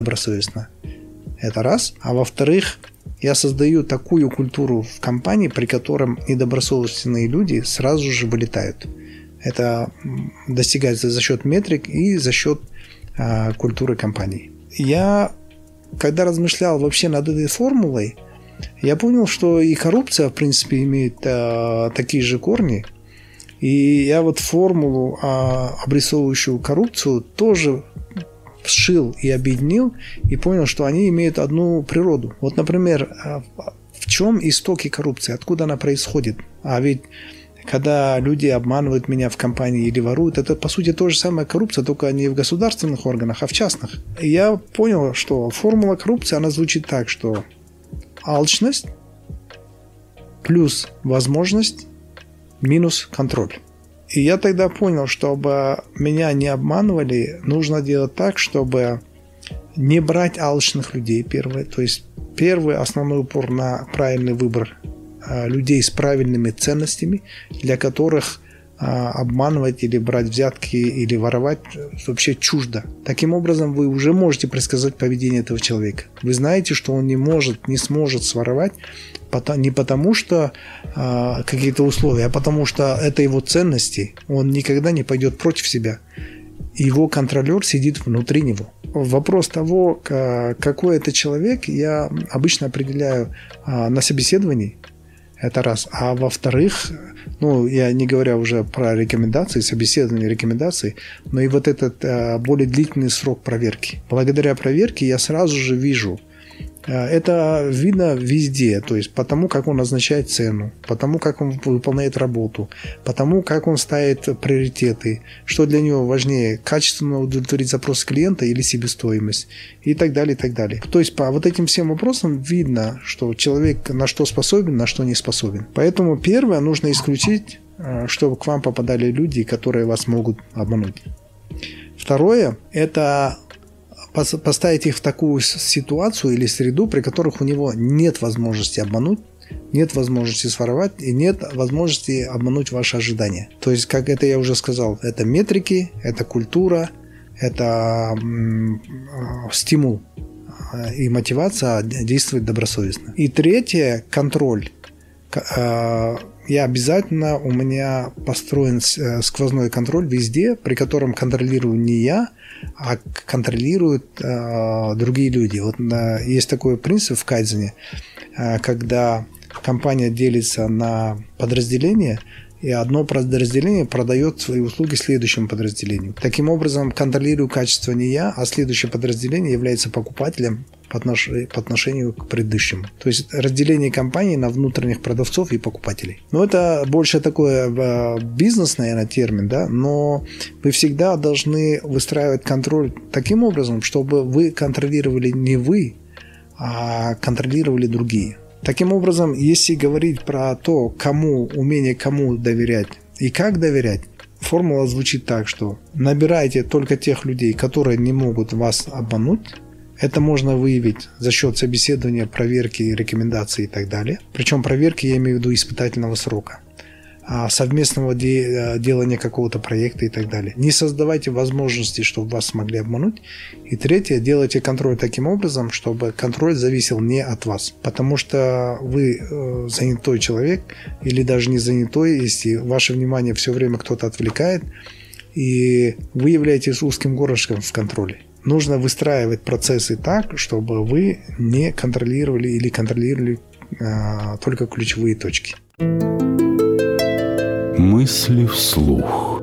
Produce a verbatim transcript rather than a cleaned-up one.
добросовестно. Это раз. А во-вторых, я создаю такую культуру в компании, при котором недобросовестные люди сразу же вылетают. Это достигается за счет метрик и за счет э, культуры компании. Я, когда размышлял вообще над этой формулой, я понял, что и коррупция, в принципе, имеет э, такие же корни. И я вот формулу, э, обрисовывающую коррупцию, тоже сшил и объединил, и понял, что они имеют одну природу. Вот, например, э, в чем истоки коррупции, откуда она происходит? А ведь когда люди обманывают меня в компании или воруют, это, по сути, то же самое коррупция, только не в государственных органах, а в частных. И я понял, что формула коррупции, она звучит так, что алчность плюс возможность минус контроль. И я тогда понял, чтобы меня не обманывали, нужно делать так, чтобы не брать алчных людей, первое. То есть первый основной упор на правильный выбор людей с правильными ценностями, для которых а, обманывать или брать взятки или воровать вообще чуждо. Таким образом, вы уже можете предсказать поведение этого человека. Вы знаете, что он не может, не сможет своровать не потому, что а, какие-то условия, а потому что это его ценности. Он никогда не пойдет против себя. Его контролер сидит внутри него. Вопрос того, какой это человек, я обычно определяю а, на собеседовании. Это раз. А во-вторых, ну, я не говоря уже про рекомендации, собеседование рекомендаций, но и вот этот э, более длительный срок проверки. Благодаря проверке я сразу же вижу, э, это видно везде, то есть по тому, как он назначает цену, по тому, как он выполняет работу, по тому, как он ставит приоритеты, что для него важнее, качественно удовлетворить запрос клиента или себестоимость, и так далее, и так далее. То есть по вот этим всем вопросам видно, что человек на что способен, на что не способен. Поэтому первое, нужно исключить, чтобы к вам попадали люди, которые вас могут обмануть. Второе, это поставить их в такую ситуацию или среду, при которых у него нет возможности обмануть, нет возможности своровать и нет возможности обмануть ваши ожидания. То есть, как это я уже сказал, это метрики, это культура, это стимул и мотивация действовать добросовестно. И третье, контроль. Я обязательно, у меня построен сквозной контроль везде, при котором контролирую не я, а контролируют э, другие люди. Вот э, есть такой принцип в кайдзене, э, когда компания делится на подразделения, и одно подразделение продает свои услуги следующему подразделению. Таким образом, контролирую качество не я, а следующее подразделение является покупателем по отношению к предыдущему. То есть разделение компании на внутренних продавцов и покупателей. Но это больше такой бизнес, наверное, термин, да, но вы всегда должны выстраивать контроль таким образом, чтобы вы контролировали не вы, а контролировали другие. Таким образом, если говорить про то, кому, умение кому доверять и как доверять, формула звучит так, что набирайте только тех людей, которые не могут вас обмануть. Это можно выявить за счет собеседования, проверки, рекомендаций и так далее. Причем проверки я имею в виду испытательного срока, совместного де- делания какого-то проекта и так далее. Не создавайте возможности, чтобы вас смогли обмануть. И третье, делайте контроль таким образом, чтобы контроль зависел не от вас. Потому что вы э, занятой человек или даже не занятой, если ваше внимание все время кто-то отвлекает, и вы являетесь узким горлышком в контроле. Нужно выстраивать процессы так, чтобы вы не контролировали или контролировали э, только ключевые точки. Мысли вслух.